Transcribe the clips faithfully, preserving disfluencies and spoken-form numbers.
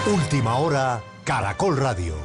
Última hora, Caracol Radio.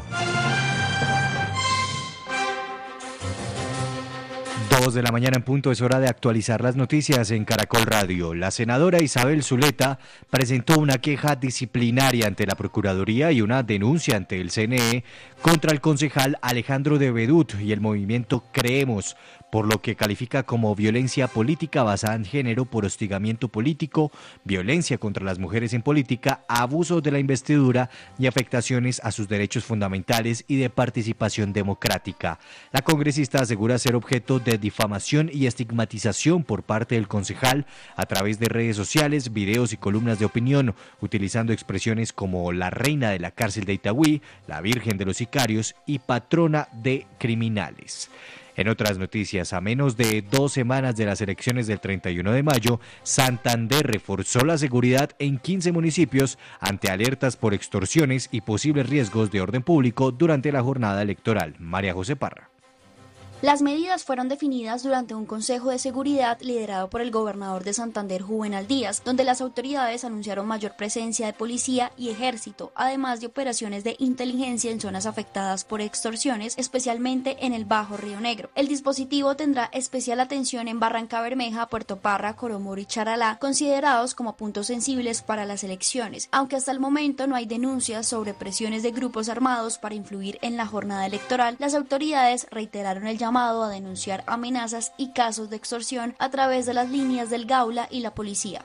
Dos de la mañana en punto, es hora de actualizar las noticias en Caracol Radio. La senadora Isabel Zuleta presentó una queja disciplinaria ante la Procuraduría y una denuncia ante el C N E contra el concejal Alejandro de Bedut y el movimiento Creemos, por lo que califica como violencia política basada en género por hostigamiento político, violencia contra las mujeres en política, abusos de la investidura y afectaciones a sus derechos fundamentales y de participación democrática. La congresista asegura ser objeto de difamación y estigmatización por parte del concejal a través de redes sociales, videos y columnas de opinión, utilizando expresiones como la reina de la cárcel de Itagüí, la virgen de los sicarios y patrona de criminales. En otras noticias, a menos de dos semanas de las elecciones del treinta y uno de mayo, Santander reforzó la seguridad en quince municipios ante alertas por extorsiones y posibles riesgos de orden público durante la jornada electoral. María José Parra. Las medidas fueron definidas durante un consejo de seguridad liderado por el gobernador de Santander, Juvenal Díaz, donde las autoridades anunciaron mayor presencia de policía y ejército, además de operaciones de inteligencia en zonas afectadas por extorsiones, especialmente en el Bajo Río Negro. El dispositivo tendrá especial atención en Barranca Bermeja, Puerto Parra, Coromoro y Charalá, considerados como puntos sensibles para las elecciones, aunque hasta el momento no hay denuncias sobre presiones de grupos armados para influir en la jornada electoral. Las autoridades reiteraron el llamado llamado a denunciar amenazas y casos de extorsión a través de las líneas del Gaula y la policía.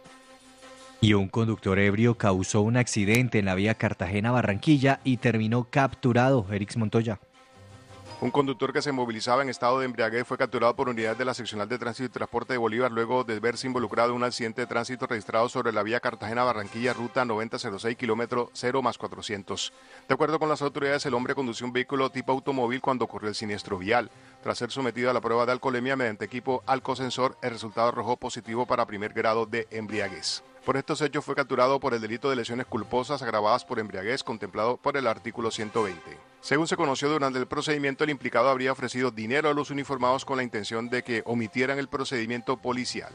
Y un conductor ebrio causó un accidente en la vía Cartagena-Barranquilla y terminó capturado. Erix Montoya. Un conductor que se movilizaba en estado de embriaguez fue capturado por unidades de la Seccional de Tránsito y Transporte de Bolívar luego de verse involucrado en un accidente de tránsito registrado sobre la vía Cartagena-Barranquilla, ruta noventa cero seis, kilómetro cero más cuatrocientos. De acuerdo con las autoridades, el hombre condució un vehículo tipo automóvil cuando ocurrió el siniestro vial. Tras ser sometido a la prueba de alcoholemia mediante equipo alcosensor, el resultado arrojó positivo para primer grado de embriaguez. Por estos hechos fue capturado por el delito de lesiones culposas agravadas por embriaguez contemplado por el artículo ciento veinte. Según se conoció durante el procedimiento, el implicado habría ofrecido dinero a los uniformados con la intención de que omitieran el procedimiento policial.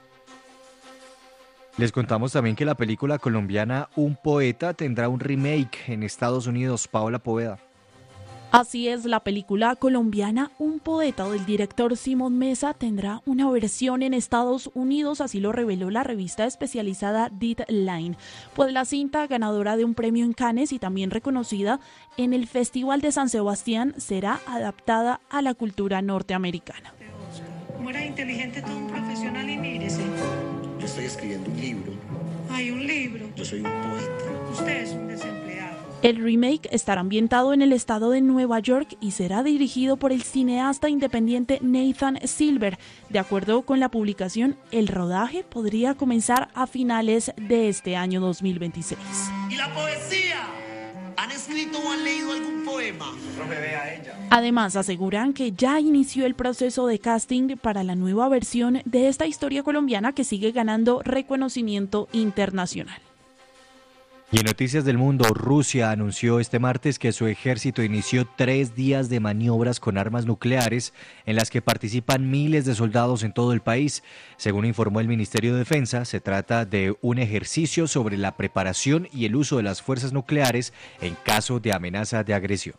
Les contamos también que la película colombiana Un Poeta tendrá un remake en Estados Unidos. Paola Poveda. Así es, la película colombiana Un Poeta del director Simón Mesa tendrá una versión en Estados Unidos, así lo reveló la revista especializada Deadline. Pues la cinta, ganadora de un premio en Cannes y también reconocida en el Festival de San Sebastián, será adaptada a la cultura norteamericana. Como era inteligente, todo un profesional, y mírese. Yo estoy escribiendo un libro. Hay un libro. Yo soy un poeta. Usted es un desempleado. El remake estará ambientado en el estado de Nueva York y será dirigido por el cineasta independiente Nathan Silver. De acuerdo con la publicación, el rodaje podría comenzar a finales de este año dos mil veintiséis. ¿Y la poesía? ¿Han escrito o han leído algún poema? Profe, vea a ella. Además, aseguran que ya inició el proceso de casting para la nueva versión de esta historia colombiana que sigue ganando reconocimiento internacional. Y en noticias del mundo, Rusia anunció este martes que su ejército inició tres días de maniobras con armas nucleares en las que participan miles de soldados en todo el país. Según informó el Ministerio de Defensa, se trata de un ejercicio sobre la preparación y el uso de las fuerzas nucleares en caso de amenaza de agresión.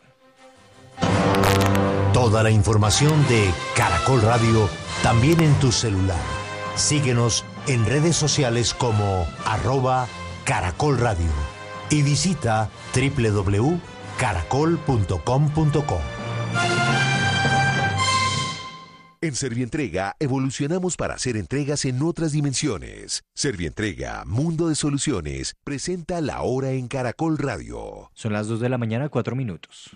Toda la información de Caracol Radio también en tu celular. Síguenos en redes sociales como arroba Caracol Radio y visita doble u doble u doble u punto caracol punto com punto co. En Servientrega evolucionamos para hacer entregas en otras dimensiones. Servientrega, Mundo de Soluciones, presenta La Hora en Caracol Radio. Son las dos de la mañana, cuatro minutos.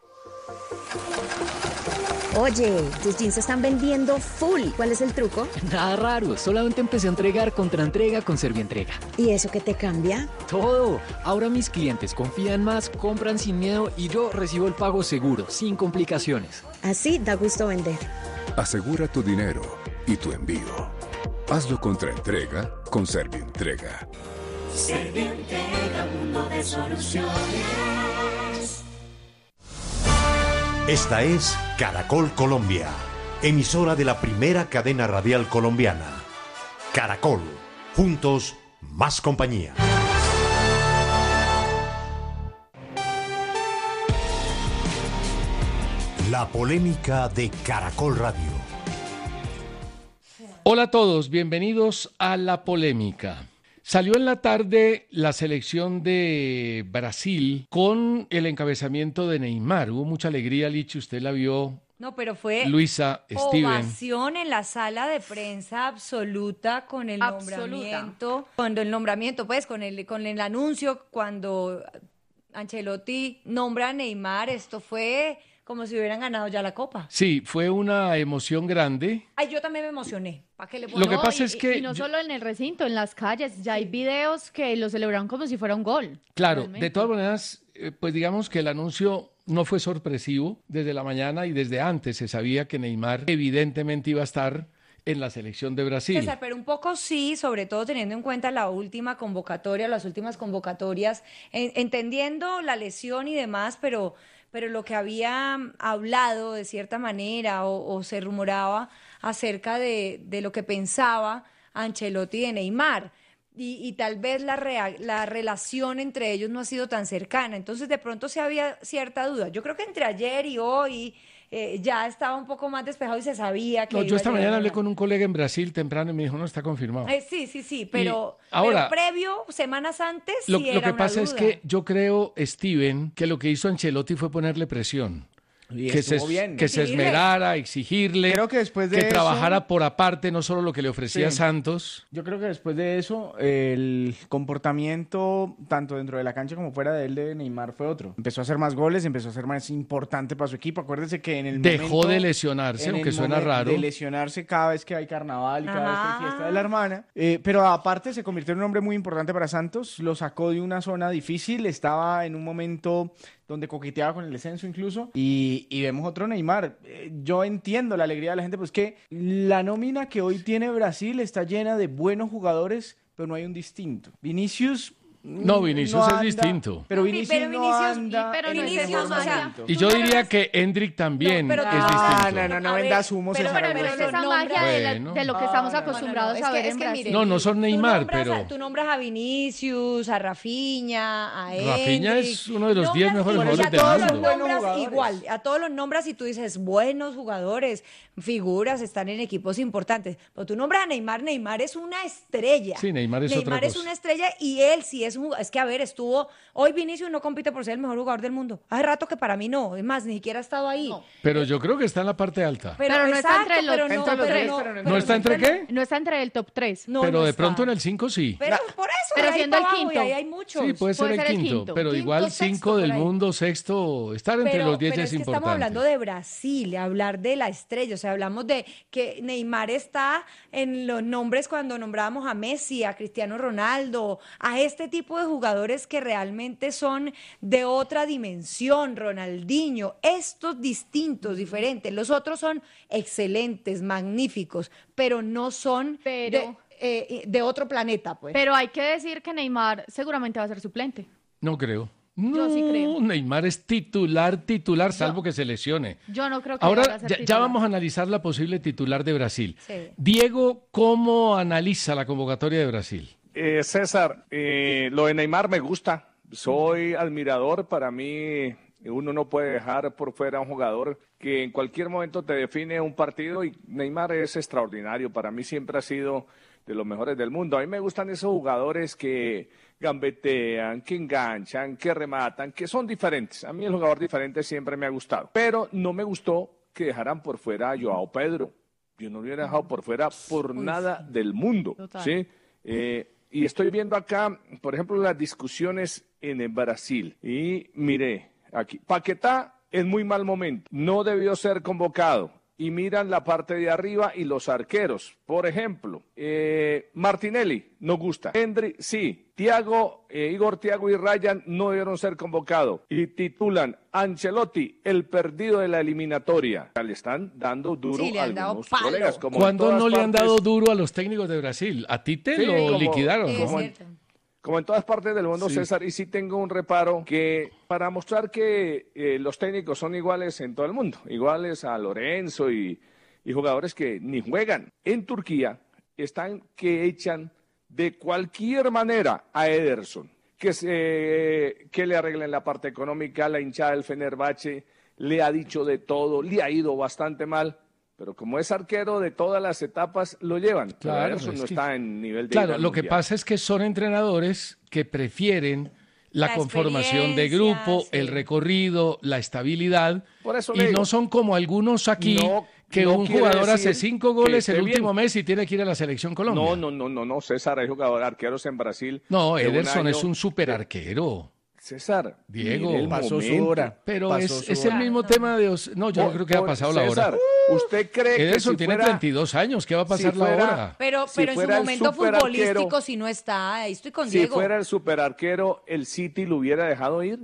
Oye, tus jeans se están vendiendo full. ¿Cuál es el truco? Nada raro, solamente empecé a entregar contra entrega con Servientrega. ¿Y eso qué te cambia? Todo. Ahora mis clientes confían más, compran sin miedo y yo recibo el pago seguro, sin complicaciones. Así da gusto vender. Asegura tu dinero y tu envío. Hazlo contra entrega con Servientrega. Servientrega, mundo de soluciones. Esta es Caracol Colombia, emisora de la primera cadena radial colombiana. Caracol, juntos, más compañía. La polémica de Caracol Radio. Hola a todos, bienvenidos a La Polémica. Salió en la tarde la selección de Brasil con el encabezamiento de Neymar. Hubo mucha alegría, Lichi, usted la vio. No, pero fue Luisa, Steven. Ovación en la sala de prensa absoluta con el absoluta. nombramiento, cuando el nombramiento, pues, con el con el anuncio, cuando Ancelotti nombra a Neymar, esto fue como si hubieran ganado ya la Copa. Sí, fue una emoción grande. Ay, yo también me emocioné. ¿Para qué le Lo que pasa y, es que... Y no yo... solo en el recinto, en las calles, ya hay videos que lo celebraron como si fuera un gol. Claro, realmente. De todas maneras, eh, pues digamos que el anuncio no fue sorpresivo. Desde la mañana y desde antes se sabía que Neymar evidentemente iba a estar en la selección de Brasil. César, pero un poco sí, sobre todo teniendo en cuenta la última convocatoria, las últimas convocatorias, en, entendiendo la lesión y demás, pero... pero lo que había hablado de cierta manera o, o se rumoraba acerca de, de lo que pensaba Ancelotti de Neymar. Y, y tal vez la, rea, la relación entre ellos no ha sido tan cercana. Entonces, de pronto sí había cierta duda. Yo creo que entre ayer y hoy eh, ya estaba un poco más despejado y se sabía que... No, iba yo esta a mañana hablé una... con un colega en Brasil temprano y me dijo, no, está confirmado. Eh, sí, sí, sí, pero, ahora, pero previo, semanas antes, lo, sí lo era que una pasa duda. es que yo creo, Steven, que lo que hizo Ancelotti fue ponerle presión. Y que se, bien. que se esmerara, exigirle, creo que, después de que eso, trabajara por aparte, no solo lo que le ofrecía sí. Santos. Yo creo que después de eso, el comportamiento, tanto dentro de la cancha como fuera de él, de Neymar, fue otro. Empezó a hacer más goles, empezó a ser más importante para su equipo. Acuérdese que en el Dejó momento... de lesionarse, aunque suena raro. De lesionarse cada vez que hay carnaval y cada Ajá. vez que hay fiesta de la hermana. Eh, pero aparte se convirtió en un hombre muy importante para Santos. Lo sacó de una zona difícil. Estaba en un momento... donde coqueteaba con el descenso incluso, y, y vemos otro Neymar. Eh, yo entiendo la alegría de la gente, pues que la nómina que hoy tiene Brasil está llena de buenos jugadores, pero no hay un distinto. Vinicius... No, Vinicius no es anda, distinto. Pero Vinicius, pero no Vinicius- anda pero en el Vinicius, mejor o sea, momento. Y yo diría que Endrick también No, pero- es Ah, distinto. no, no, no A ver, vendas humos, pero- César pero- Pero no Augusto. es esa nombra- magia de, la- Bueno. de lo que Ah, estamos no, no, no, acostumbrados no, a es ver que- en es que Brasil. mire, No, no son Tú Neymar, nombras pero... a- tú nombras a Vinicius, a Rafinha, a Rafinha Endrick. es uno de los diez Nombras- mejores y jugadores a del todos mundo. los nombras Buenos jugadores. igual, a todos los nombras y tú dices, buenos jugadores, figuras, están en equipos importantes. Pero tú nombras a Neymar, Neymar es una estrella. Sí, Neymar es Neymar otra es cosa. una estrella y él sí es un jugador. Es que, a ver, estuvo... Hoy Vinicius no compite por ser el mejor jugador del mundo. Hace rato que para mí no. Es más, ni siquiera ha estado ahí. No. Pero yo creo que está en la parte alta. Pero, Pero no está exacto, entre los- pero no, entre los pero tres, no, pero no- pero ¿No está entre qué? No está entre el top tres. No, pero no de está. pronto en el cinco sí. Pero por eso, Pero de ahí siendo para el abajo, y quinto. ahí hay muchos. Sí, puede ser Puede el ser el quinto, quinto. pero Quinto, igual sexto, cinco por del ahí. mundo, sexto, estar entre Pero, los diez pero es es que importante. estamos hablando de Brasil, hablar de la estrella, o sea, hablamos de que Neymar está en los nombres cuando nombrábamos a Messi, a Cristiano Ronaldo, a este tipo de jugadores que realmente son de otra dimensión, Ronaldinho, estos distintos, diferentes. Los otros son excelentes, magníficos, pero no son Pero- de, eh, de otro planeta, pues. Pero hay que decir que Neymar seguramente va a ser suplente. No creo. Yo No, sí creo. Neymar es titular, titular, salvo que se lesione. Yo no creo que Ahora vaya a ser ya, ya titular. vamos a analizar la posible titular de Brasil. Sí. Diego, ¿cómo analiza la convocatoria de Brasil? Eh, César, eh, lo de Neymar me gusta. Soy admirador. Para mí, uno no puede dejar por fuera a un jugador que en cualquier momento te define un partido y Neymar es extraordinario. Para mí siempre ha sido de los mejores del mundo. A mí me gustan esos jugadores que gambetean, que enganchan, que rematan, que son diferentes. A mí el jugador diferente siempre me ha gustado. Pero no me gustó que dejaran por fuera a Joao Pedro. Yo no lo hubiera dejado por fuera por Uy, nada sí. del mundo. Total. ¿Sí? Eh, y estoy viendo acá, por ejemplo, las discusiones en el Brasil. Y mire, aquí, Paquetá en muy mal momento, no debió ser convocado. Y miran la parte de arriba y los arqueros. Por ejemplo, eh, Martinelli, no gusta. Hendry, sí. Thiago, eh, Igor Thiago y Ryan no debieron ser convocados. Y titulan Ancelotti, el perdido de la eliminatoria. Le están dando duro Sí, le a han dado algunos palo. colegas. Como en ¿Cuándo todas no le han partes- dado duro a los técnicos de Brasil? ¿A Tite Sí, lo como- liquidaron? Es ¿no? como en- cierto. Como en todas partes del mundo, Sí. César, y sí tengo un reparo que para mostrar que eh, los técnicos son iguales en todo el mundo, iguales a Lorenzo y, y jugadores que ni juegan. En Turquía están que echan de cualquier manera a Ederson, que, se, que le arreglen la parte económica, la hinchada del Fenerbahce, le ha dicho de todo, le ha ido bastante mal. Pero como es arquero de todas las etapas, lo llevan. Claro, eso es no que, está en nivel de... Claro, lo que pasa es que son entrenadores que prefieren la, la conformación de grupo, sí. el recorrido, la estabilidad, Por eso y le digo, no son como algunos aquí, no, que no un jugador hace decir cinco goles el último bien. mes y tiene que ir a la selección Colombia. No, no, no, no, no, César, hay jugadores arqueros en Brasil. No, de un Ederson año- es un super arquero. César, Diego, mire el pasó su momento. hora. Pero pasó es, su es el hora. mismo tema de... Os- No, yo no Por- creo que ha por- pasado la César, hora. ¿usted cree que Ederson si tiene fuera- treinta y dos años, ¿qué va a pasar si fuera- la hora? Pero, Si pero en su fuera el momento superarquero- futbolístico, si no está, ahí estoy con Si Diego. fuera el superarquero, ¿el City lo hubiera dejado ir?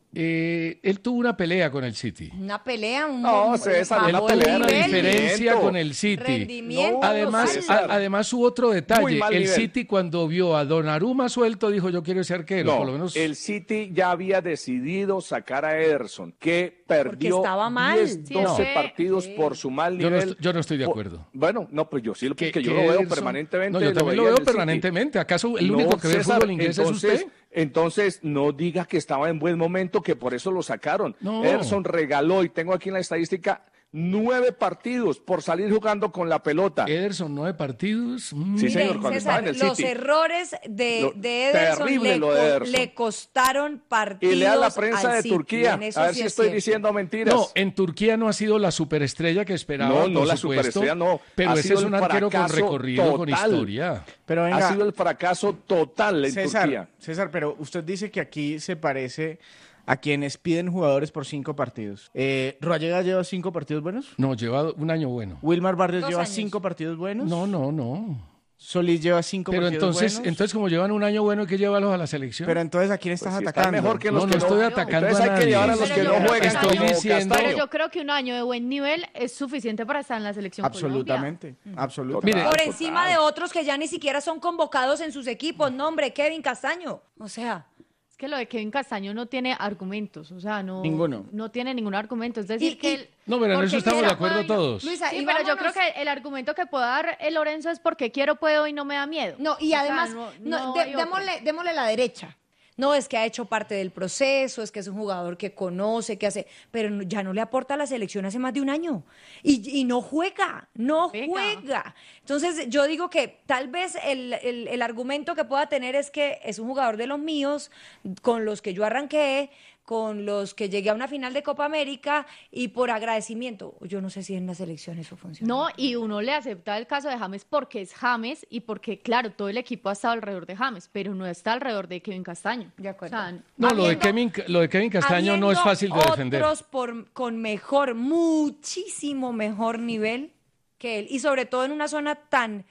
Eh, él tuvo una pelea con el City. Una pelea, un No, un- César, bajó Él una tuvo el pelea de una nivel. diferencia rendimiento. con el City. Rendimiento Además, total. a- además hubo otro Muy detalle. mal El nivel. City cuando vio a Donnarumma suelto dijo yo quiero ese arquero. No, por lo menos el City ya había decidido sacar a Ederson, que perdió estaba mal. diez, Sí, doce no. partidos Sí. por su mal yo no, nivel. estoy, yo no estoy de Por- acuerdo. Bueno, no, pues yo sí, porque Que- yo que lo veo Ederson- permanentemente. No, yo también lo veía veo en el City. permanentemente. ¿Acaso el No, único que ve César, fútbol inglés entonces, es usted? Entonces, no diga que estaba en buen momento, que por eso lo sacaron. No. Ederson regaló, y tengo aquí en la estadística, nueve partidos por salir jugando con la pelota. Ederson, nueve partidos. Mm. Sí, Mire, señor, cuando estaba César, en el los City. errores de, Lo- de Ederson, terrible le, lo de co- Ederson. le costaron partidos Y lea la prensa al de City, Turquía, en eso a ver sí si es estoy cierto. diciendo mentiras. No, en Turquía no ha sido la superestrella que esperaba. No, no, por la supuesto, superestrella no. Pero Ha ese sido es un el arquero con fracaso recorrido, con total. historia. Pero venga, Ha sido el fracaso total en César, Turquía. César, pero usted dice que aquí se parece a quienes piden jugadores por cinco partidos. Eh, ¿Roallega lleva cinco partidos buenos? No, lleva un año bueno. ¿Wilmar Barrios Dos lleva años. cinco partidos buenos? No, no, no. ¿Solís lleva cinco Pero partidos entonces, buenos? entonces como llevan un año bueno, hay que llevarlos a la selección. Pero entonces, ¿a quién estás Pues si están atacando? mejor que los no, que no estoy atacando Entonces a hay nadie. que llevar a los Pero que yo no creo juegan. que Estoy como diciendo- Pero Castaño. yo creo que un año de buen nivel es suficiente para estar en la selección Absolutamente, absolutamente. Mire, Por Total. encima de otros que ya ni siquiera son convocados en sus equipos. No, hombre, Kevin Castaño. O sea, Es que lo de Kevin Castaño no tiene argumentos, o sea, no, Ninguno. no tiene ningún argumento. Es decir, Y- que y- él- No, pero en porque eso estamos de quiera, acuerdo puedo y no. todos. Luisa, Sí, y pero yo vámonos- creo que el argumento que puede dar el Lorenzo es porque quiero, puedo y no me da miedo. No, y O sea, además, no- no, no de- hay otro. démosle, démosle la derecha. No, es que ha hecho parte del proceso, es que es un jugador que conoce, que hace, pero no- ya no le aporta a la selección hace más de un año. Y, y no juega, no Juega. juega. Entonces, yo digo que tal vez el, el- el argumento que pueda tener es que es un jugador de los míos, con los que yo arranqué, con los que llegué a una final de Copa América y por agradecimiento. Yo no sé si en la selección eso funciona. No, y uno le acepta el caso de James porque es James y porque, claro, todo el equipo ha estado alrededor de James, pero no está alrededor de Kevin Castaño. De acuerdo. O sea, No, lo de, Habiendo- Kevin, lo de Kevin Castaño no es habiendo fácil de defender. Otros por, con mejor, muchísimo mejor nivel que él. Y sobre todo en una zona tan,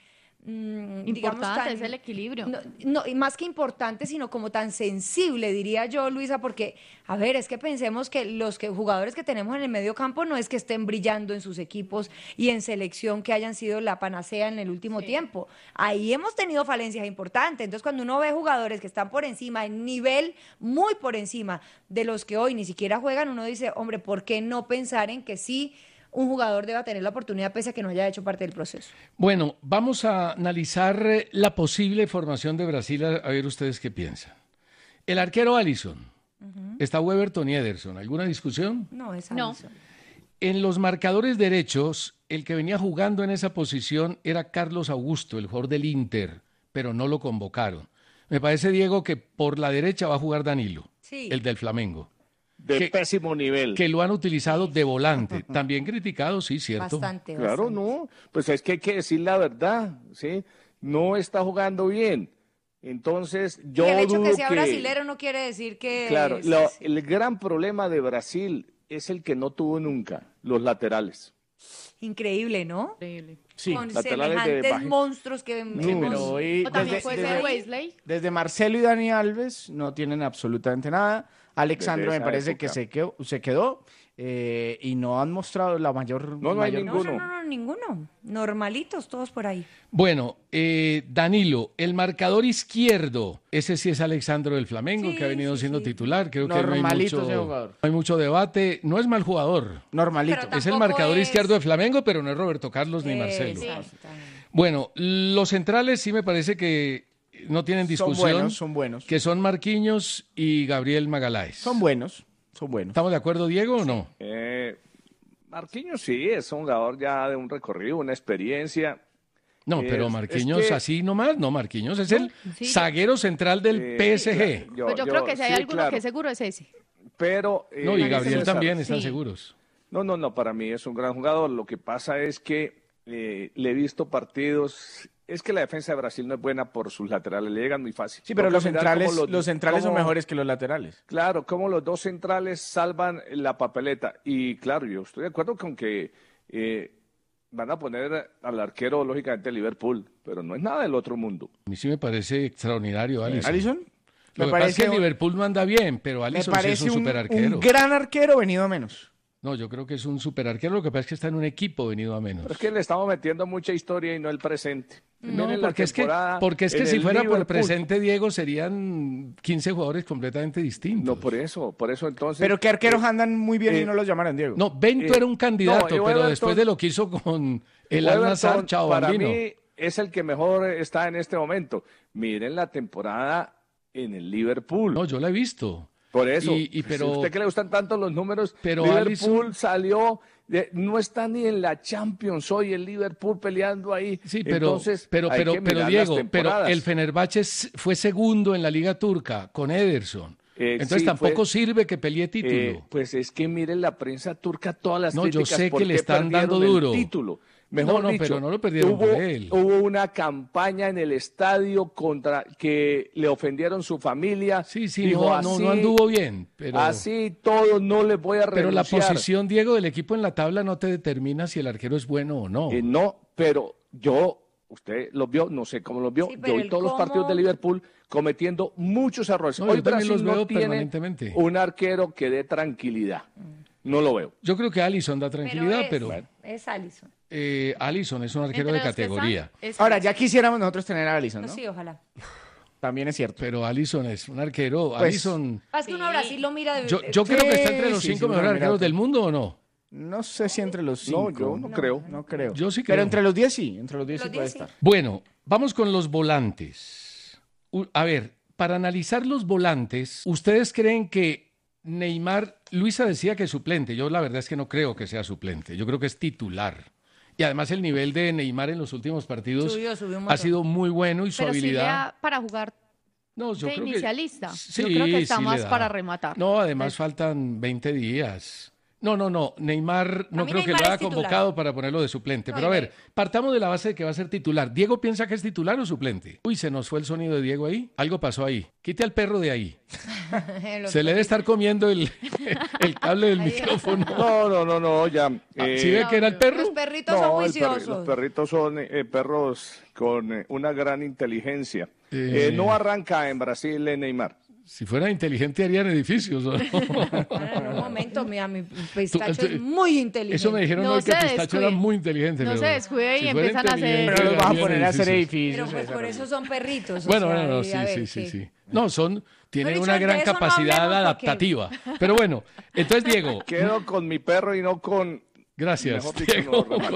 mm, digamos, importante tan- es el equilibrio. No, no, y más que importante, sino como tan sensible, diría yo, Luisa, porque, a ver, es que pensemos que los que, jugadores que tenemos en el medio campo no es que estén brillando en sus equipos y en selección que hayan sido la panacea en el último tiempo. Ahí hemos tenido falencias importantes. Entonces, cuando uno ve jugadores que están por encima, en nivel muy por encima de los que hoy ni siquiera juegan, uno dice, hombre, ¿por qué no pensar en que sí un jugador deba tener la oportunidad pese a que no haya hecho parte del proceso? Bueno, vamos a analizar eh, la posible formación de Brasil, a, a ver ustedes qué piensan. El arquero Alisson, está Weberton y Ederson, ¿alguna discusión? No, es No. Alisson. En los marcadores derechos, el que venía jugando en esa posición era Carlos Augusto, el jugador del Inter, pero no lo convocaron. Me parece, Diego, que por la derecha va a jugar Danilo, Sí. el del Flamengo, De que- pésimo nivel. que lo han utilizado de volante. También criticado, sí, cierto. Bastante, Claro, bastante. no. Pues es que hay que decir la verdad, ¿sí? No está jugando bien. Entonces, yo Y el hecho dudo que sea que- brasilero no quiere decir que... Claro, es- lo- el gran problema de Brasil es el que no tuvo nunca, los laterales. Increíble, ¿no? Increíble. Sí, Con laterales de semejantes baja- monstruos que Sí, hemos- pero hoy O también desde, puede desde- ser Wesley. desde Marcelo y Dani Alves no tienen absolutamente nada. Alexandro Desde me esa parece época. que se quedó, se quedó eh, y no han mostrado la mayor... No, no hay mayor- No, ninguno. no, no, no, ninguno. Normalitos todos por ahí. Bueno, eh, Danilo, el marcador izquierdo, ese sí es Alexandro del Flamengo, Sí, que ha venido sí, siendo sí. titular. Creo que no hay, Normalito ese mucho, jugador. no hay mucho debate. No es mal jugador. Normalito. Pero Es el Tampoco marcador es- izquierdo de Flamengo, pero no es Roberto Carlos ni Marcelo. Exactamente. Bueno, los centrales sí me parece que no tienen Son discusión, buenos, son buenos. que son Marquinhos y Gabriel Magaláes. Son buenos, son buenos. ¿Estamos de acuerdo, Diego, o no? Eh, Marquinhos sí, es un jugador ya de un recorrido, una experiencia. No, es, pero Marquinhos es que, así nomás, no, Marquinhos es el sí, zaguero central del eh, P S G. Claro, yo, pues yo, yo creo que si hay sí, alguno claro. que es seguro es ese. Pero eh, no, y Gabriel también están sí. seguros. No, no, no, para mí es un gran jugador. Lo que pasa es que eh, le he visto partidos. Es que la defensa de Brasil no es buena por sus laterales, le llegan muy fácil. Sí, pero los centrales, los, los centrales como, son mejores que los laterales. Claro, como los dos centrales salvan la papeleta. Y claro, yo estoy de acuerdo con que eh, van a poner al arquero, lógicamente, de Liverpool, pero no es nada del otro mundo. A mí sí me parece extraordinario, Alisson. ¿Alisson? Lo me que pasa es que el Liverpool no anda bien, pero Alisson sí es un, un super arquero. Un gran arquero venido a menos. No, yo creo que es un super arquero, lo que pasa es que está en un equipo venido a menos. Pero es que le estamos metiendo mucha historia y no el presente. No, porque es que, porque es que si fuera Liverpool, por presente, Diego, serían quince jugadores completamente distintos. No, por eso, por eso entonces... Pero que arqueros eh, andan muy bien eh, y no los llamaron, Diego. No, Bento eh, era un candidato, no, pero Everton, después de lo que hizo con el Al-Nassr, chao, para bambino. mí es el que mejor está en este momento. Miren la temporada en el Liverpool. No, yo la he visto. Por eso, y, y pero, si a usted que le gustan tanto los números, pero Liverpool Alisson, salió, de, no está ni en la Champions hoy el Liverpool peleando ahí. Sí, pero, Entonces, pero, pero, pero Diego, pero el Fenerbahce fue segundo en la Liga Turca con Ederson. Eh, Entonces sí, tampoco fue, sirve que pelee título. Eh, pues es que miren la prensa turca, todas las no, críticas. No, yo sé que le están dando duro. El título. Mejor no, no, dicho, pero no lo perdieron hubo, por él. Hubo una campaña en el estadio contra que le ofendieron su familia. Sí, sí, Dijo, no, así, no, no anduvo bien. Pero, así todo no les voy a renunciar. Pero la posición, Diego, del equipo en la tabla no te determina si el arquero es bueno o no. Eh, no, pero yo, usted los vio, no sé cómo los vio, sí, yo vi todos cómo... los partidos de Liverpool cometiendo muchos errores. No, Hoy Brasil los veo no tiene permanentemente. Un arquero que dé tranquilidad. No lo veo. Yo creo que Alisson da tranquilidad, pero... Es, pero... es Alisson. Eh, Alisson es un arquero de categoría. Es Ahora, ya quisiéramos nosotros tener a Alisson, ¿no? No, sí, ojalá. También es cierto. Pero Alisson es un arquero. Pues, Alisson... Es que uno a Brasil lo mira... De... Yo, yo sí, creo que está entre los cinco sí, mejores sí, arqueros del mundo, ¿o no? No sé si entre los cinco. No, yo no, no creo. No creo. Yo sí creo. Pero entre los diez sí. Entre los diez los sí puede diez, estar. Sí. Bueno, vamos con los volantes. A ver, para analizar los volantes, ¿ustedes creen que Neymar, Luisa decía que es suplente, yo la verdad es que no creo que sea suplente, yo creo que es titular. Y además el nivel de Neymar en los últimos partidos subió, subió ha sido muy bueno y su Pero habilidad... Sí le da para jugar no, yo de creo inicialista, que... sí, yo creo que está sí más para rematar. No, además es... faltan veinte días. No, no, no, Neymar no creo Neymar que lo haya titular. convocado para ponerlo de suplente. No, pero a ver, me... partamos de la base de que va a ser titular. ¿Diego piensa que es titular o suplente? Uy, se nos fue el sonido de Diego ahí. Algo pasó ahí. Quite al perro de ahí. Se le debe estar comiendo el, el cable del micrófono. No, no, no, no, ya. Eh... ¿Sí ve que era el perro? Los perritos no, son juiciosos. Per los perritos son eh, perros con eh, una gran inteligencia. Eh... Eh, no arranca en Brasil eh, Neymar. Si fuera inteligente harían edificios, ¿no? En un momento, mira, mi pistacho tú, tú, es muy inteligente. Eso me dijeron no hoy que pistacho descuide. Era muy inteligente. No pero se descuide si y empiezan a hacer... Pero los van a poner a hacer edificios. Pero pues por eso son perritos. Bueno, o sea, bueno, no, sí, ver, sí, sí, sí, sí. No, son... Tienen no una gran capacidad no adaptativa. Porque... Pero bueno, entonces, Diego... Quedo con mi perro y no con... Gracias, Diego. No,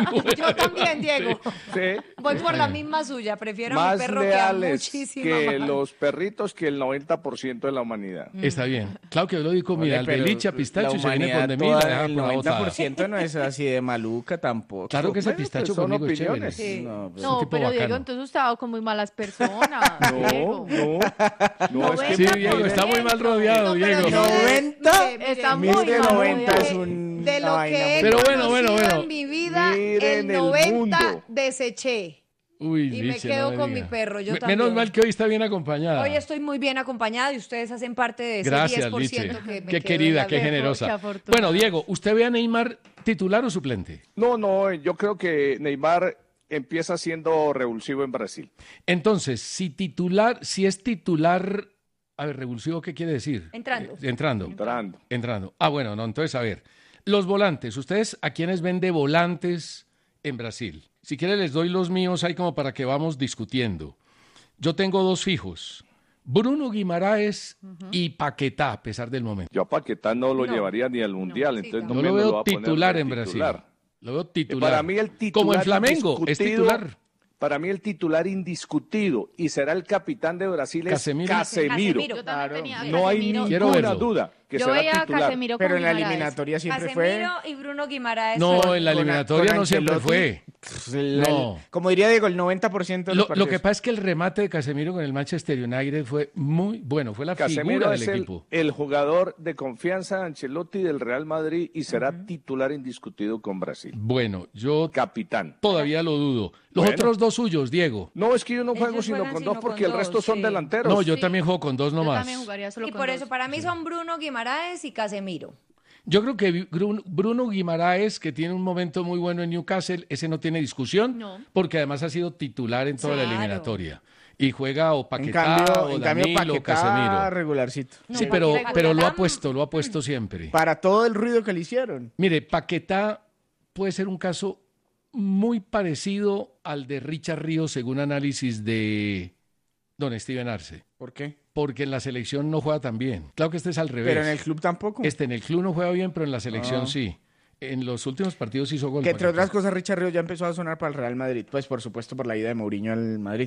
yo también, Diego. Sí. Voy por la misma suya. Prefiero más a mi perro leales que a muchísima que más. los perritos que el noventa por ciento de la humanidad. Mm. Está bien. Claro que yo lo digo, mira, el beliche, pistacho, se viene con de mí, la deja el por la noventa por ciento no es así de maluca tampoco. Claro que ese pistacho son conmigo opiniones. es chévere. Sí. No, pues, no pero bacano. Diego, entonces usted ha con muy malas personas. No, no. No, es que sí, Diego, está muy mal rodeado, no, Diego. noventa Está muy mal noventa es un... De lo que he pero bueno, bueno, bueno. en mi vida, Miren el noventa el deseché. Uy, y Licia, me quedo no con diga. mi perro. Yo Me, también. Menos mal que hoy está bien acompañada. Hoy estoy muy bien acompañada y ustedes hacen parte de ese Gracias, diez por ciento Liche. que me Qué quedo querida, en qué la generosa. qué Bueno, Diego, ¿usted ve a Neymar titular o suplente? No, no, yo creo que Neymar empieza siendo revulsivo en Brasil. Entonces, si titular, si es titular, a ver, revulsivo, ¿qué quiere decir? Entrando. Eh, entrando. Entrando. Entrando. Ah, bueno, no, entonces, a ver. Los volantes, ¿ustedes a quiénes ven de volantes en Brasil? Si quieren les doy los míos ahí como para que vamos discutiendo. Yo tengo dos fijos, Bruno Guimaraes uh-huh. y Paquetá, a pesar del momento. Yo a Paquetá no lo no. llevaría ni al Mundial, no, sí, entonces no Yo me lo veo lo va a titular en titular. Brasil. Lo veo titular. Para mí el titular como en Flamengo, es titular. Para mí el titular indiscutido y será el capitán de Brasil es Casemiro. Casemiro. Casemiro. Yo también tenía no hay Casemiro. ninguna duda. que Yo será veía a titular. Casemiro con Pero en la Guimaraes. eliminatoria siempre Casemiro fue. y Bruno Guimaraes. No, fueron- en la con- eliminatoria con no siempre Ancelotti. fue. El- No. el- como diría Diego, el noventa por ciento de Lo, los lo partidos. que pasa es que el remate de Casemiro con el Manchester United fue muy bueno, fue la Casemiro figura es del el, equipo. el jugador de confianza de Ancelotti del Real Madrid y será titular indiscutido con Brasil. Bueno, yo Capitán. todavía lo dudo. Los Bueno. otros dos suyos, Diego. No, es que yo no juego Ellos sino juegan con sino dos porque con el resto dos, son sí. delanteros. No, yo también juego con dos Yo nomás. también jugaría solo Y con por dos. eso, para mí son Bruno Guimaraes y Casemiro. Yo creo que Bruno, Bruno Guimaraes, que tiene un momento muy bueno en Newcastle, ese no tiene discusión, No. porque además ha sido titular en toda la Claro. eliminatoria. Y juega o En Paquetá cambio, o en cambio Danilo o Paquetá Casemiro. regularcito. Sí, No, pero, Paquetá- pero lo ha Paquetá- puesto, lo ha puesto siempre. Para todo el ruido que le hicieron. Mire, Paquetá puede ser un caso muy parecido al de Richard Ríos según análisis de don Steven Arce, ¿Por qué? porque en la selección no juega tan bien. Claro que este es al revés. Pero en el club tampoco. Este en el club no juega bien, pero en la selección Ah. sí. En los últimos partidos hizo gol. Que entre Paquetá. otras cosas, Richard Ríos ya empezó a sonar para el Real Madrid. Pues por supuesto por la ida de Mourinho al Madrid.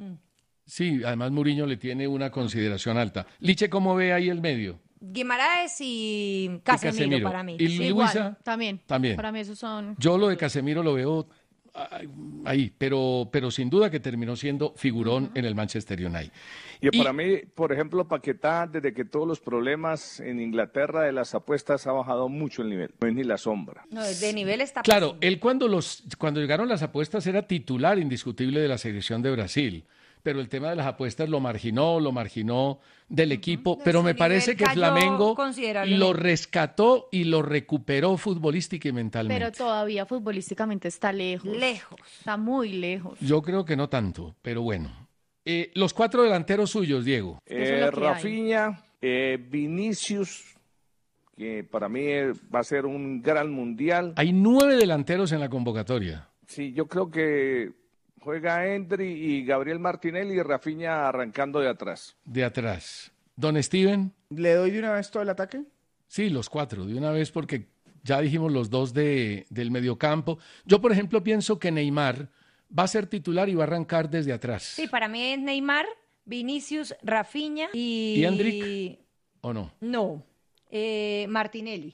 Sí, además Mourinho le tiene una consideración alta. Liche, ¿cómo ve ahí el medio? Guimaraes y Casemiro, Casemiro. para mí. Y Sí. Igual, Luisa, también. también. Para mí esos son... Yo lo de Casemiro lo veo ah, ahí, pero, pero sin duda que terminó siendo figurón en el Manchester United. Y, Y- para mí, por ejemplo, Paquetá, desde que todos los problemas en Inglaterra de las apuestas ha bajado mucho el nivel. No es ni la sombra. No, de nivel está Claro, pésimo. él cuando, los, cuando llegaron las apuestas era titular indiscutible de la selección de Brasil, pero el tema de las apuestas lo marginó, lo marginó del equipo, pero Su me parece nivel que cayó Flamengo considerablemente. lo rescató y lo recuperó futbolística y mentalmente. Pero todavía futbolísticamente está lejos. Lejos. Está muy lejos. Yo creo que no tanto, pero bueno. Eh, los cuatro delanteros suyos, Diego. Eso es Eh, lo que hay. Rafinha, eh, Vinicius, que para mí eh, va a ser un gran mundial. Hay nueve delanteros en la convocatoria. Sí, yo creo que juega Endri y Gabriel Martinelli y Rafinha arrancando de atrás. De atrás. Don Steven. ¿Le doy de una vez todo el ataque? Sí, los cuatro, de una vez, porque ya dijimos los dos de, del mediocampo. Yo, por ejemplo, pienso que Neymar va a ser titular y va a arrancar desde atrás. Sí, para mí es Neymar, Vinicius, Rafinha y... ¿Y Endrick? ¿O no? No, eh, Martinelli.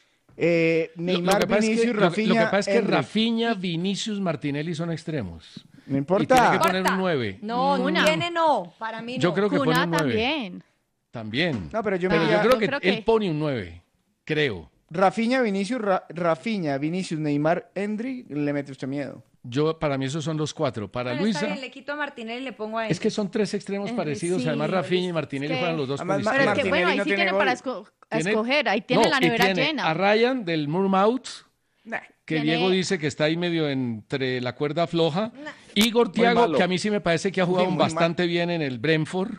Eh, Lo- Neymar, lo que pasa es que- Vinicius, lo que- Rafinha, Lo que pasa es que Endrick. Rafinha, Vinicius, Martinelli son extremos. No Y importa. tiene que Importa. poner un nueve. No, Una. tiene no, para mí no. Yo creo que pone Cuna un nueve. también. También. No, pero yo me Pero yo iría- creo yo que creo que- él pone un nueve, creo. Rafinha, Vinicius, Ra- Rafinha, Vinicius, Neymar, Endrick, le mete usted miedo. Yo, para mí esos son los cuatro. Para Bueno, está Luisa, bien, le quito a Martinelli y le pongo a es que son tres extremos Eh, parecidos. sí, Además, Rafinha y es Martinelli que- juegan los dos por Además, Pero es que Martinelli bueno, ahí no sí tiene tiene gol. para esco- a Tiene- escoger. Ahí tiene No, la y nevera tiene llena. a Ryan del Moormouth, Nah. que Tiene- Diego dice que está ahí medio entre la cuerda floja. Igor Muy Thiago, malo. que a mí sí me parece que ha jugado Sí, muy bastante bien en el Brentford.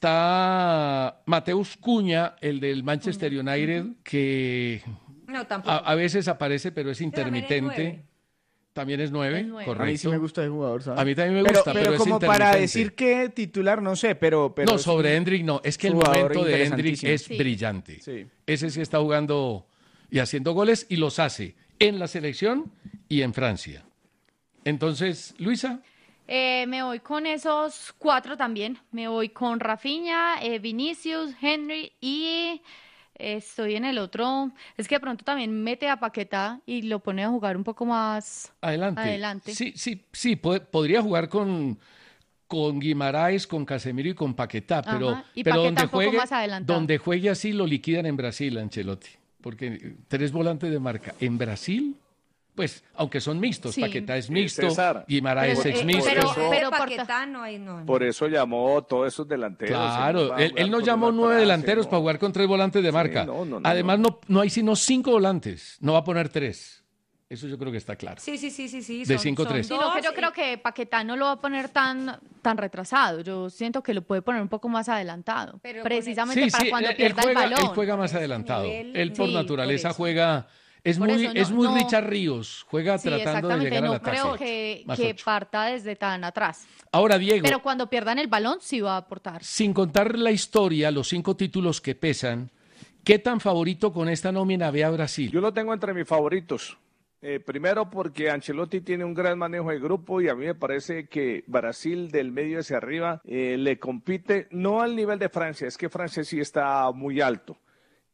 Está Mateus Cuña, el del Manchester United, que No, tampoco. a, a veces aparece, pero es también es intermitente. nueve. También es nueve, Es nueve. correcto. A mí sí me gusta el jugador, ¿sabes? A mí también me Pero- gusta, pero, pero es como para intermitente. decir que titular, no sé, pero... pero no, sí. sobre Endrick no. Es que el Jugador momento de Endrick interesantísimo. es Sí. brillante. Sí. Ese sí está jugando y haciendo goles y los hace en la selección y en Francia. Entonces, Luisa, Eh, me voy con esos cuatro también. Me voy con Rafinha, eh, Vinicius, Henry y eh, estoy en el otro. Es que de pronto también mete a Paquetá y lo pone a jugar un poco más adelante. adelante. Sí, sí, sí, pod- podría jugar con, con Guimaraes, con Casemiro y con Paquetá, pero, Ajá, y pero Paquetá donde un poco juegue, más adelantado. donde juegue así lo liquidan en Brasil, Ancelotti. Porque tres volantes de marca. En Brasil, pues, aunque son mixtos, Sí. Paquetá es Sí, mixto, César. Guimaraes Pero, es eh, mixto. pero- Por eso- pero por- Paquetá no hay, no. Por eso llamó todos esos delanteros. Claro, no va a él, jugar él no con llamó una nueve frase, delanteros no. para jugar con tres volantes de marca. no, no, no, Además, no. No, hay sino cinco volantes. No va a poner tres. Eso yo creo que está claro. Sí, sí, sí, sí, sí. De son- cinco, son tres. Sino que dos yo y- creo que Paquetá no lo va a poner tan, tan retrasado. Yo siento que lo puede poner un poco más adelantado. Pero con precisamente Sí, para sí, cuando él, él pierda juega, el él balón. juega más adelantado. nivel- Él por Sí, naturaleza por eso. juega... Es Por muy, eso no- es muy no- Richard Ríos. Juega Sí, tratando de exactamente. llegar a No la creo taza. que, Más que ocho. parta desde tan atrás. Ahora, Diego, Pero cuando pierdan el balón, sí va a aportar. sin contar la historia, los cinco títulos que pesan, ¿qué tan favorito con esta nómina ve a Brasil? Yo lo tengo entre mis favoritos. Eh, primero porque Ancelotti tiene un gran manejo de grupo y a mí me parece que Brasil del medio hacia arriba eh, le compite no al nivel de Francia, es que Francia sí está muy alto.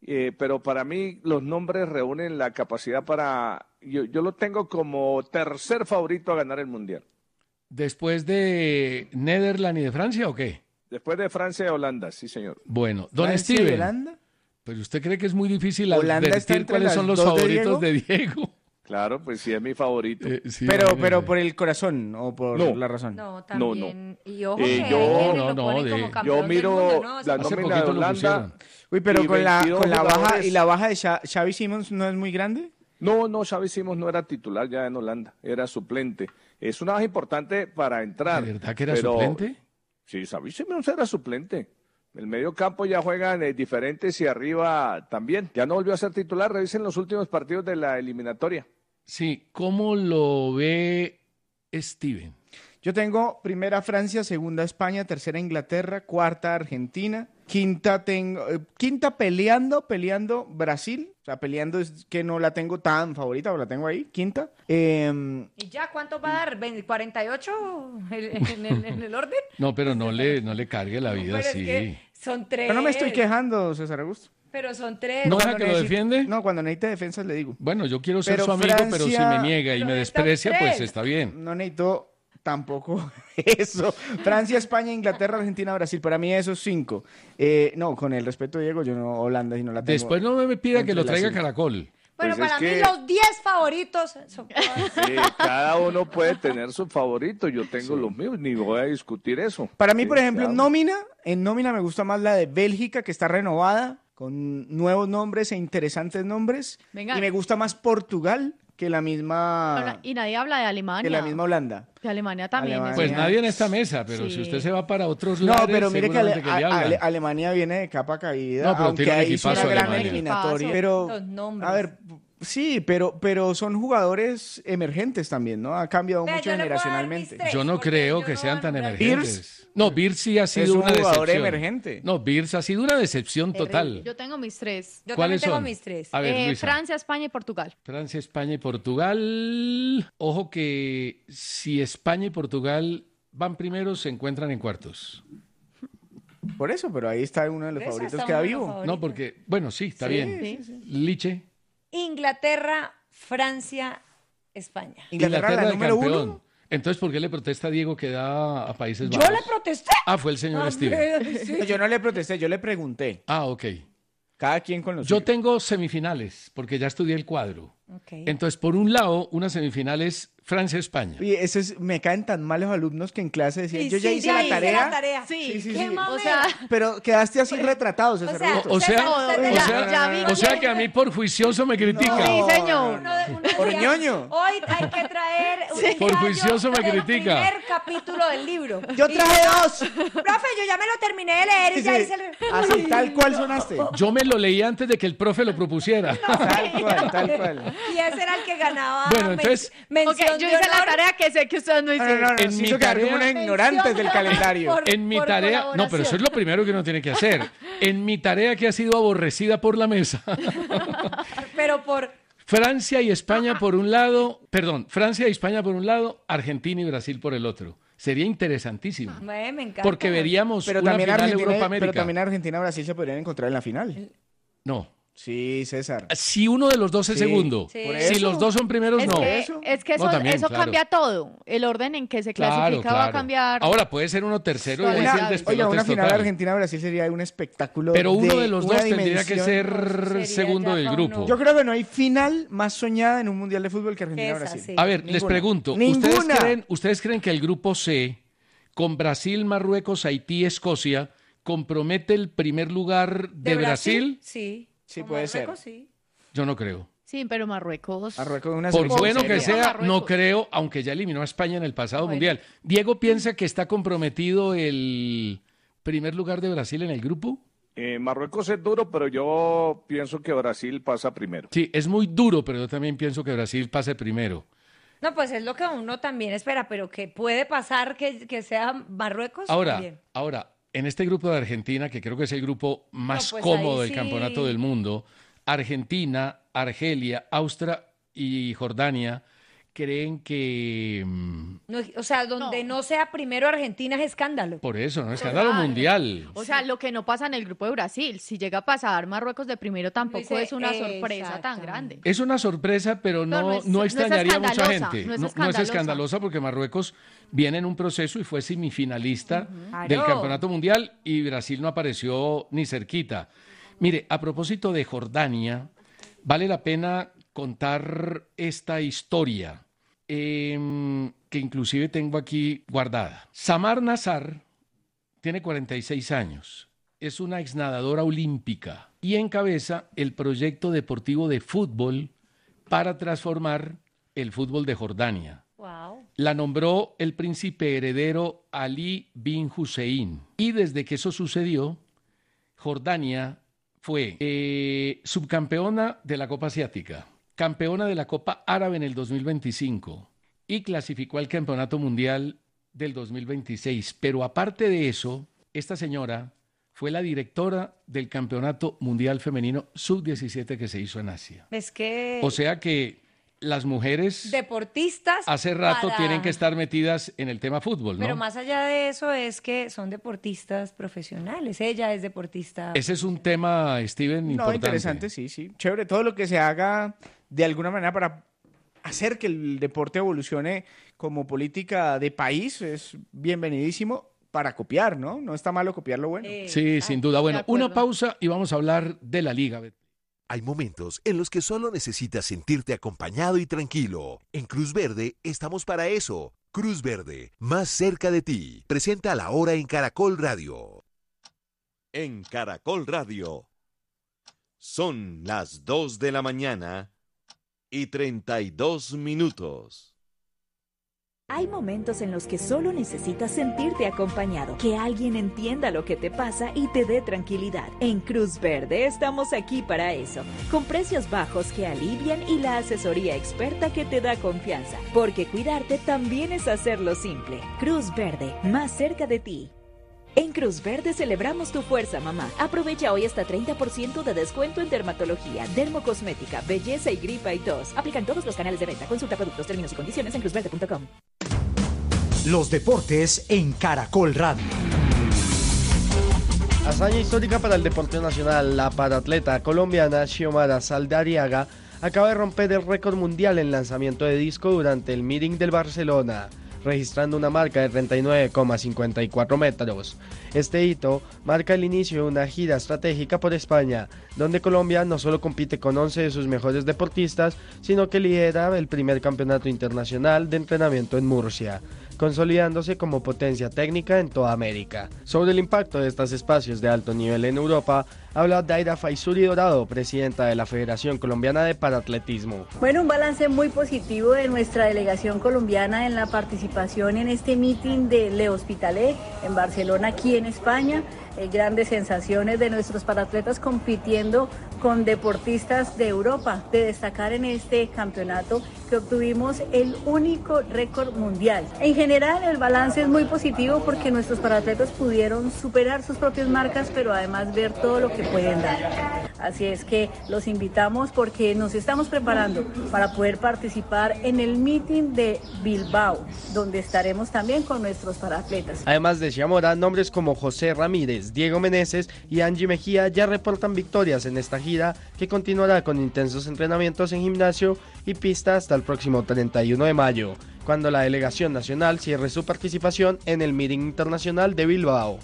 eh, pero para mí los nombres reúnen la capacidad para... Yo, yo lo tengo como tercer favorito a ganar el Mundial. ¿Después de Netherlands y de Francia o qué? Después de Francia y Holanda, sí, señor. Bueno, don ¿Francia y Steven. Holanda? Pues usted cree que es muy difícil ¿Holanda está advertir entre cuáles las son los dos de favoritos Diego? de Diego. Claro, pues sí, es mi favorito. Eh, sí, pero, bueno, pero sí. por el corazón o por No. la razón. No, No, también. Y ojo Eh, que yo- hay quienes no, lo no, ponen de- como yo campeón del miro mundo, ¿no? la Hace nómina de poquito lo Holanda. pusieron. Uy, pero y con la, veintidós con la baja jugadores. y la baja de Xa- Xavi Simons no es muy grande. No, no, Xavi Simons no era titular ya en Holanda, era suplente. Es una baja importante para entrar. ¿De verdad que era pero- suplente? Sí, Xavi Simons era suplente. El medio campo ya juegan eh, diferentes y arriba también. Ya no volvió a ser titular, revisen los últimos partidos de la eliminatoria. Sí, ¿cómo lo ve Steven? Yo tengo primera Francia, segunda España, tercera Inglaterra, cuarta Argentina, quinta tengo, eh, quinta peleando, peleando Brasil, o sea, peleando es que no la tengo tan favorita, pero la tengo ahí, quinta. Eh, ¿Y ya cuánto va a dar? ¿veinte, ¿cuarenta y ocho en, en el, en el orden? No, pero no le, no le cargue la vida Pero es así. que son tres. pero no me estoy quejando, César Augusto. Pero son tres. ¿No Cuando deja que lo necesite- defiende? No, cuando necesite defensas le digo. Bueno, yo quiero ser Pero su amigo, pero si Francia- me niega y Pero me está desprecia, tres. pues está bien. No necesito tampoco eso. Francia, España, Inglaterra, Argentina, Brasil. Para mí esos cinco. Eh, no, con el respeto, Diego, yo no Holanda y no la tengo. Después no me pida que entre lo las traiga cinco. Caracol. Bueno, Pues es para mí que- los diez favoritos son... Sí, cada uno puede tener su favorito, yo tengo los míos, ni voy a discutir eso. Para mí, Sí, por ejemplo, en claro. nómina, en nómina me gusta más la de Bélgica, que está renovada, con nuevos nombres e interesantes nombres. Venga. Y me gusta más Portugal que la misma, Ahora, y nadie habla de Alemania. que la misma Holanda. Que Alemania también. Alemania. es- Pues nadie en esta mesa, pero Sí. si usted se va para otros No, lados, pero mire que, Ale- seguramente que le a- Ale- hablan. Alemania viene de capa caída, No, pero aunque tiene un ahí hizo una equipazo gran Alemania. eliminatoria. Equipazo. Pero, Los nombres. a ver, sí, pero, pero son jugadores emergentes también, ¿no? Ha cambiado Vea, mucho yo le puedo dar generacionalmente. mis tres. Yo no porque creo yo que no sean voy a tan nombrar. emergentes. No, Birz sí ha sido Es un una jugador decepción. emergente. No, Birz ha sido una decepción total. Yo tengo mis tres. Yo también ¿Cuáles tengo son? mis tres. A ver, Eh, Luisa. Francia, España y Portugal. Francia, España y Portugal. Ojo que si España y Portugal van primeros, se encuentran en cuartos. Por eso, pero ahí está uno de los Por eso favoritos está que queda uno de los vivo. favoritos. No, porque, bueno, sí, está Sí, bien. sí, sí. Liche. Inglaterra, Francia, España. Inglaterra, la de número campeón. uno. Entonces, ¿por qué le protesta a Diego que da a Países Yo Bajos? le protesté. Ah, fue el señor Ah, Steven. sí. No, yo no le protesté, yo le pregunté. Ah, ok. Cada quien con los Yo suyos. tengo semifinales, porque ya estudié el cuadro. Ok. Entonces, por un lado, una semifinal es Francia-España. Oye, eso es, me caen tan mal los alumnos que en clase decían, Y yo ya sí, hice ya la hice tarea, la tarea. Sí, Sí, sí, ¡Qué sí. o mamera! sea, pero quedaste así retratado, César O sea, Augusto. O sea- César, usted o ya- sea- ya vi O sea que- que a mí por juicioso me critica. Sí, señor. Uno de- uno Por decía, ñoño. Hoy hay que traer un Por ensayo juicioso me del critica. primer capítulo del libro. Yo Y traje dos. Profe, yo ya me lo terminé de leer y ya hice el... Así, tal cual sonaste. Yo me lo leí antes de que el profe lo propusiera. Tal cual, tal cual. Y ese era el que ganaba Bueno, men- entonces- mención Ok, yo de hice la honor. tarea que sé que ustedes no No, no, hicieron. no, En nos mi hizo quedar como tarea- unos ignorantes del calendario. Por- En mi por tarea, no, colaboración. pero eso es lo primero que uno tiene que hacer. En mi tarea que ha sido aborrecida por la mesa. Pero por... Francia y España por un lado, perdón, Francia y España por un lado, Argentina y Brasil por el otro. Sería interesantísimo. Me, me encanta. Porque veríamos Pero una también, final Argentina, pero Europa-América. también Argentina y Brasil se podrían encontrar en la final. No. Sí, César. Si uno de los dos es Sí. segundo. Sí. Por Si eso. los dos son primeros, Es no. que, eso. es que No, eso, también, eso claro. cambia todo. El orden en que se Claro, clasifica va a claro. cambiar. Ahora puede ser uno tercero y ahí sí Una- el Oiga, despelote una es final total. Argentina-Brasil sería un espectáculo. Pero uno de los una dos tendría que dimensión. ser Sería segundo ya del pa' grupo. uno. Yo creo que no hay final más soñada en un mundial de fútbol que Argentina-Brasil. Esa, sí. A ver, les Ninguna. pregunto, ¿ustedes Ninguna. creen, ¿ustedes creen que el grupo C, con Brasil, Marruecos, Haití y Escocia, compromete el primer lugar de, Brasil? Sí. Sí, Con puede Marruecos, ser. sí. Yo no creo. Sí, pero Marruecos. Marruecos es una Por selección bueno que seria. sea, Marruecos. no creo, aunque ya eliminó a España en el pasado Bueno. mundial. ¿Diego piensa que está comprometido el primer lugar de Brasil en el grupo? Eh, Marruecos es duro, pero yo pienso que Brasil pasa primero. Sí, es muy duro, pero yo también pienso que Brasil pase primero. No, pues es lo que uno también espera, pero que puede pasar que, que sea Marruecos. Ahora, también. ahora, en este grupo de Argentina, que creo que es el grupo más No, pues cómodo ahí del sí. campeonato del mundo, Argentina, Argelia, Austria y Jordania, creen que... No, o sea, donde no. no sea primero Argentina es escándalo. Por eso, ¿no? Escándalo claro. mundial. O sea, lo que no pasa en el grupo de Brasil. Si llega a pasar Marruecos de primero, tampoco Dice, es una sorpresa tan grande. Es una sorpresa, pero no, no, es, no extrañaría no a mucha gente. No es, no, no es escandalosa porque Marruecos viene en un proceso y fue semifinalista uh-huh. claro. del Campeonato Mundial y Brasil no apareció ni cerquita. Mire, a propósito de Jordania, vale la pena contar esta historia eh, que inclusive tengo aquí guardada. Samar Nazar tiene cuarenta y seis años, es una exnadadora olímpica y encabeza el proyecto deportivo de fútbol para transformar el fútbol de Jordania. Wow. La nombró el príncipe heredero Ali bin Hussein y desde que eso sucedió, Jordania fue eh, subcampeona de la Copa Asiática, campeona de la Copa Árabe en el dos mil veinticinco y clasificó al Campeonato Mundial del dos mil veintiséis. Pero aparte de eso, esta señora fue la directora del Campeonato Mundial Femenino sub diecisiete que se hizo en Asia. Es que... O sea que las mujeres deportistas hace rato para... tienen que estar metidas en el tema fútbol, ¿no? Pero más allá de eso es que son deportistas profesionales. Ella es deportista. Ese es un tema, Steven, importante. No, interesante, sí, sí. Chévere, todo lo que se haga de alguna manera para hacer que el deporte evolucione como política de país es bienvenidísimo para copiar, ¿no? No está malo copiar lo bueno. Eh, sí, sin duda. Bueno, una pausa y vamos a hablar de la Liga. Hay momentos en los que solo necesitas sentirte acompañado y tranquilo. En Cruz Verde estamos para eso. Cruz Verde, más cerca de ti. Presenta La Hora en Caracol Radio. En Caracol Radio. Son las dos de la mañana y treinta y dos minutos. Hay momentos en los que solo necesitas sentirte acompañado, que alguien entienda lo que te pasa y te dé tranquilidad. En Cruz Verde estamos aquí para eso, con precios bajos que alivian y la asesoría experta que te da confianza, porque cuidarte también es hacerlo simple. Cruz Verde, más cerca de ti. En Cruz Verde celebramos tu fuerza, mamá. Aprovecha hoy hasta treinta por ciento de descuento en dermatología, dermocosmética, belleza y gripa y tos. Aplican todos los canales de venta. Consulta productos, términos y condiciones en cruz verde punto com. Los deportes en Caracol Radio. Hazaña histórica para el deporte nacional. La paratleta colombiana Xiomara Saldariaga acaba de romper el récord mundial en lanzamiento de disco durante el meeting del Barcelona, registrando una marca de treinta y nueve coma cincuenta y cuatro metros. Este hito marca el inicio de una gira estratégica por España, donde Colombia no solo compite con once de sus mejores deportistas, sino que lidera el primer campeonato internacional de entrenamiento en Murcia, consolidándose como potencia técnica en toda América. Sobre el impacto de estos espacios de alto nivel en Europa, habla Daira Faisuri Dorado, presidenta de la Federación Colombiana de Paratletismo. Bueno, un balance muy positivo de nuestra delegación colombiana en la participación en este meeting de Le Hospitalet en Barcelona, aquí en España. Eh, grandes sensaciones de nuestros paratletas compitiendo con deportistas de Europa, de destacar en este campeonato que obtuvimos el único récord mundial. En general el balance es muy positivo porque nuestros paratletas pudieron superar sus propias marcas, pero además ver todo lo que pueden dar. Así es que los invitamos porque nos estamos preparando para poder participar en el meeting de Bilbao, donde estaremos también con nuestros paratletas. Además de Xiomara, nombres como José Ramírez, Diego Meneses y Angie Mejía ya reportan victorias en esta gira que continuará con intensos entrenamientos en gimnasio y pista hasta el próximo treinta y uno de mayo, cuando la delegación nacional cierre su participación en el meeting internacional de Bilbao.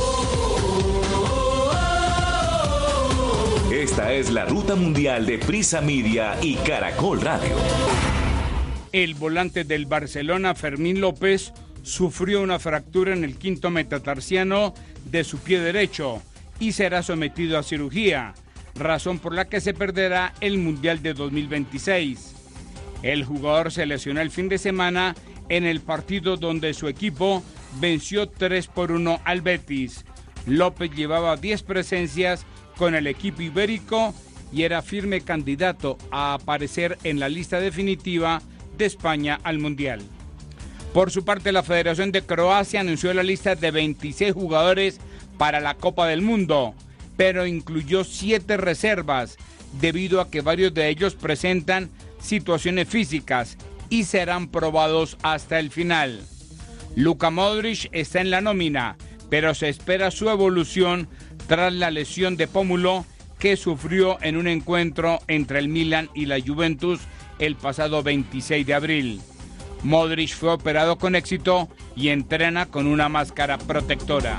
Esta es la ruta mundial de Prisa Media y Caracol Radio. El volante del Barcelona, Fermín López, sufrió una fractura en el quinto metatarsiano de su pie derecho y será sometido a cirugía, razón por la que se perderá el Mundial de dos mil veintiséis. El jugador se lesionó el fin de semana en el partido donde su equipo venció tres por uno al Betis. López llevaba diez presencias con el equipo ibérico y era firme candidato a aparecer en la lista definitiva de España al Mundial. Por su parte, la Federación de Croacia anunció la lista de veintiséis jugadores para la Copa del Mundo, pero incluyó siete reservas, debido a que varios de ellos presentan situaciones físicas y serán probados hasta el final. Luka Modric está en la nómina, pero se espera su evolución tras la lesión de pómulo que sufrió en un encuentro entre el Milan y la Juventus el pasado veintiséis de abril. Modric fue operado con éxito y entrena con una máscara protectora.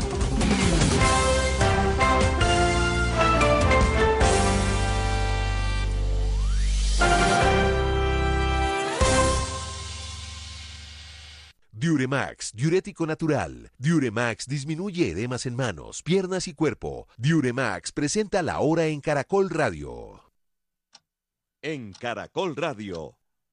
Diuremax, diurético natural. Diuremax disminuye edemas en manos, piernas y cuerpo. Diuremax presenta La Hora en Caracol Radio. En Caracol Radio.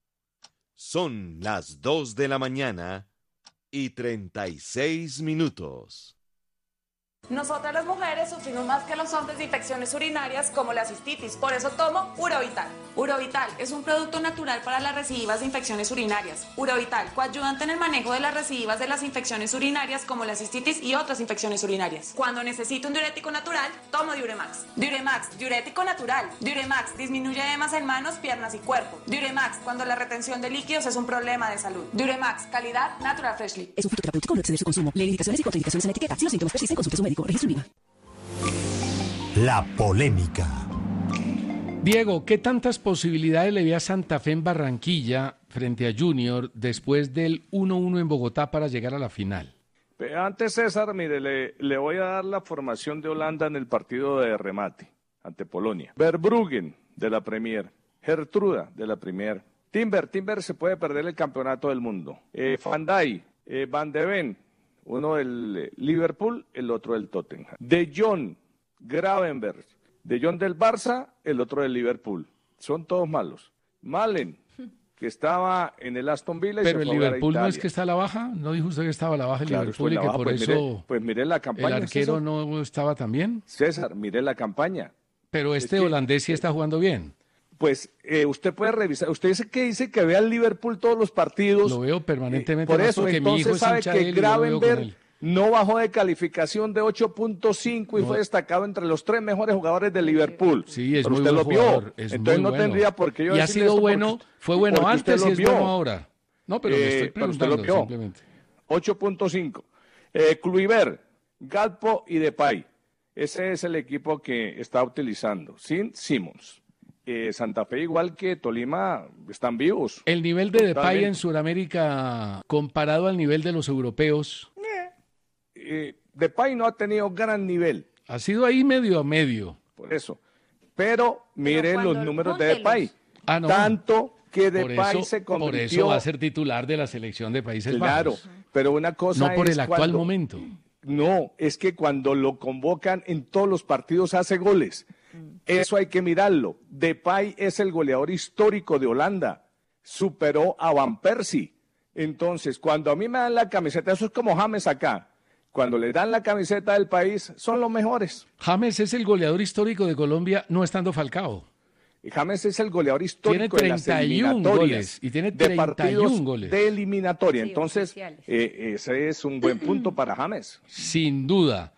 Son las dos de la mañana y treinta y seis minutos. Nosotras las mujeres sufrimos más que los hombres de infecciones urinarias como la cistitis, por eso tomo Urovital. Urovital es un producto natural para las recidivas de infecciones urinarias. Urovital, coayudante en el manejo de las recidivas de las infecciones urinarias como la cistitis y otras infecciones urinarias. Cuando necesito un diurético natural, tomo Diuremax. Diuremax, diurético natural. Diuremax disminuye edemas en manos, piernas y cuerpo. Diuremax, cuando la retención de líquidos es un problema de salud. Diuremax, calidad Natural Freshly. Es un fitoterapéutico, no exceder su consumo. Lee indicaciones y contraindicaciones en la etiqueta. Si los síntomas persisten, consulte a su médico. Registro INVIMA. La polémica. Diego, ¿qué tantas posibilidades le ve a Santa Fe en Barranquilla frente a Junior después del uno uno en Bogotá para llegar a la final? Antes, César, mire, le, le voy a dar la formación de Holanda en el partido de remate ante Polonia. Verbruggen, de la Premier. Gertruda, de la Premier. Timber, Timber se puede perder el campeonato del mundo. Eh, Van Dijk, eh, Van de Ven, uno del Liverpool, el otro del Tottenham. De Jong, Gravenberch, De Jong del Barça, el otro del Liverpool. Son todos malos. Malen, que estaba en el Aston Villa y Pero se el fue a jugar a Liverpool no Italia. es que está a la baja, ¿no dijo usted que estaba a la baja el Claro, Liverpool estuvo en y la que baja, por pues eso mire, pues mire la campaña, el arquero César. no estaba tan bien? César, mire la campaña. Pero este Es que- holandés sí está jugando bien. Pues eh, usted puede revisar, usted dice que dice que ve al Liverpool todos los partidos. Lo veo permanentemente, Por más eso, porque mi hijo entonces es sabe hincha que de él y yo lo veo con Gravenberch él. no bajó de calificación de ocho punto cinco y No. fue destacado entre los tres mejores jugadores de Liverpool. Sí, es Pero muy usted buen lo vio. jugador, es Entonces muy no bueno. tendría por qué yo Y ha decirle sido esto bueno, porque- fue bueno porque usted antes y lo es vio. bueno ahora. No, pero le Eh, estoy pero usted preguntando lo vio. simplemente. ocho punto cinco. Eh, Kluivert, Galpo y Depay. Ese es el equipo que está utilizando, sin Simmons. Eh, Santa Fe, igual que Tolima, están vivos. El nivel de Depay Totalmente. en Sudamérica comparado al nivel de los europeos Eh, Depay no ha tenido gran nivel, ha sido ahí medio a medio. por eso. Pero mire cuando- los números de póntelos. Depay. Ah, no. Tanto que Por Depay eso, se por convirtió... eso va a ser titular de la selección de Países Claro, Bajos. pero una cosa No por es el actual cuando- momento. No, es que cuando lo convocan en todos los partidos hace goles. Eso hay que mirarlo. Depay es el goleador histórico de Holanda. Superó a Van Persie. Entonces, cuando a mí me dan la camiseta, eso es como James acá. Cuando le dan la camiseta del país, son los mejores. James es el goleador histórico de Colombia no estando Falcao. Y James es el goleador histórico Tiene de las treinta y uno eliminatorias. goles, y tiene de treinta y partidos uno goles. de eliminatoria. Sí, Entonces, oficiales. eh, ese es un buen punto para James. Sin duda.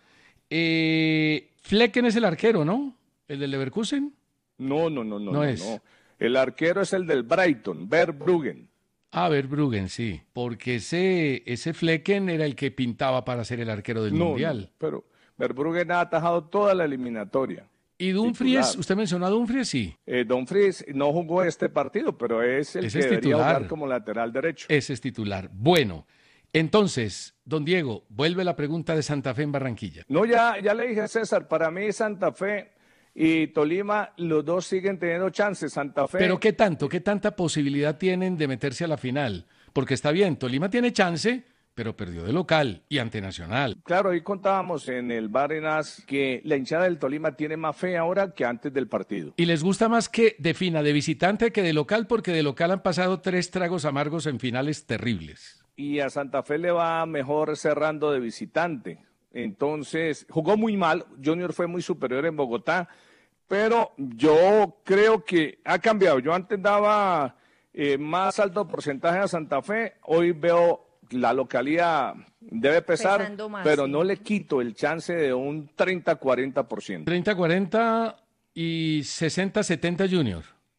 Eh, Flecken es el arquero, ¿no? ¿El del Leverkusen? No, no, no, no. No no, es. no. El arquero es el del Brighton, Verbruggen. Ah, Verbruggen, sí. Porque ese, ese Flecken era el que pintaba para ser el arquero del No, Mundial. no, pero Verbruggen ha atajado toda la eliminatoria. ¿Y Dumfries? Titular. ¿Usted mencionó a Dumfries? Sí. Eh, Dumfries no jugó este partido, pero es el Ese que es debería titular. jugar como lateral derecho. Ese es titular. Bueno, entonces, don Diego, vuelve la pregunta de Santa Fe en Barranquilla. No, ya, ya le dije a César, para mí Santa Fe y Tolima, los dos siguen teniendo chances. Santa Fe... Pero ¿qué tanto? ¿Qué tanta posibilidad tienen de meterse a la final? Porque está bien, Tolima tiene chance, pero perdió de local y ante Nacional. Claro, ahí contábamos en el Barenas que la hinchada del Tolima tiene más fe ahora que antes del partido. Y les gusta más que defina de visitante que de local, porque de local han pasado tres tragos amargos en finales terribles. Y a Santa Fe le va mejor cerrando de visitante. Entonces, jugó muy mal, Junior fue muy superior en Bogotá, pero yo creo que ha cambiado. Yo antes daba eh, más alto porcentaje a Santa Fe, hoy veo la localidad debe pesar, Pesando más, pero sí. no le quito el chance de un treinta a cuarenta por ciento. treinta cuarenta y sesenta setenta Junior.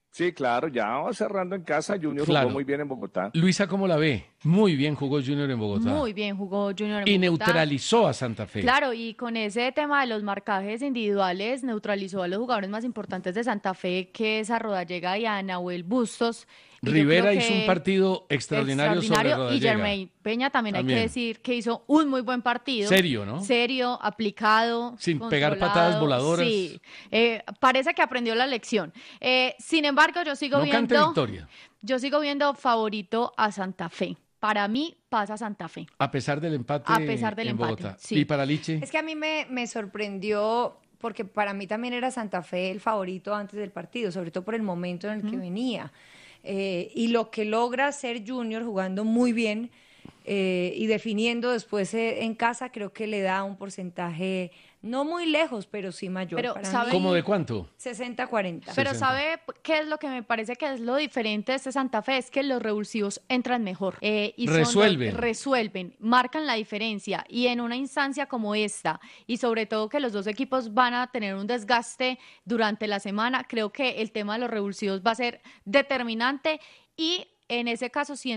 Sí, claro, ya vamos cerrando en casa. Junior Claro. jugó muy bien en Bogotá. Luisa, ¿cómo la ve? Muy bien jugó Junior en Bogotá. Muy bien jugó Junior en Y Bogotá. neutralizó a Santa Fe. Claro, y con ese tema de los marcajes individuales, neutralizó a los jugadores más importantes de Santa Fe, que es a Rodallega y a Nahuel Bustos. Y yo Rivera creo hizo que un partido extraordinario, extraordinario, sobre y Rodallega. Germain Peña también, hay También. que decir que hizo un muy buen partido. Serio, ¿no? Serio, aplicado. Sin pegar controlado. patadas voladoras. Sí, eh, parece que aprendió la lección. Eh, sin embargo, yo sigo No cante viendo, victoria. yo sigo viendo favorito a Santa Fe. Para mí pasa Santa Fe. A pesar del empate A pesar del en empate, Bogotá. sí. ¿Y para Liche? Es que a mí me, me sorprendió porque para mí también era Santa Fe el favorito antes del partido, sobre todo por el momento en el que venía. Eh, y lo que logra hacer Junior jugando muy bien eh, y definiendo después eh, en casa, creo que le da un porcentaje no muy lejos, pero sí mayor. Pero, para ¿sabe? mí. ¿Cómo de cuánto? sesenta cuarenta. Pero ¿sabe qué es lo que me parece que es lo diferente de este Santa Fe? Es que los revulsivos entran mejor. eh, y son los- Resuelven. resuelven, marcan la diferencia. Y en una instancia como esta, y sobre todo que los dos equipos van a tener un desgaste durante la semana, creo que el tema de los revulsivos va a ser determinante y en ese caso siento